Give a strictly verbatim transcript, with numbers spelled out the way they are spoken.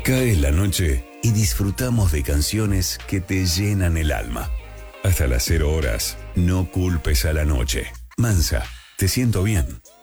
Cae la noche y disfrutamos de canciones que te llenan el alma. Hasta las cero horas, no culpes a la noche. Mansa, te siento bien.